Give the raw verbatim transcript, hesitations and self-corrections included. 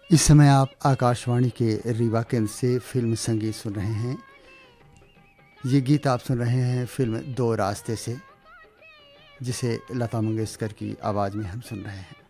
इस समय आप आकाशवाणी के रीवा केंद्र से फिल्म संगीत सुन रहे हैं। ये गीत आप सुन रहे हैं फिल्म दो रास्ते से, जिसे लता मंगेशकर की आवाज़ में हम सुन रहे हैं।